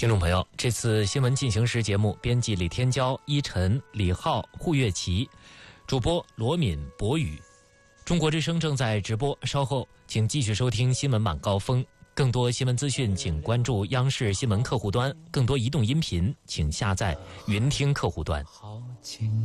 听众朋友，这次新闻进行时节目编辑李天骄、依晨、李浩、胡月琪，主播罗敏、博宇。中国之声正在直播，稍后请继续收听新闻晚高峰。更多新闻资讯，请关注央视新闻客户端；更多移动音频，请下载云听客户端。